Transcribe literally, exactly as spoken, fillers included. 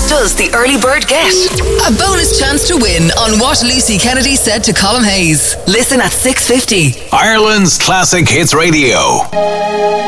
does the early bird get? A bonus chance to win on what Lucy Kennedy said to Colm Hayes. Listen at six fifty. Ireland's Classic Hits Radio.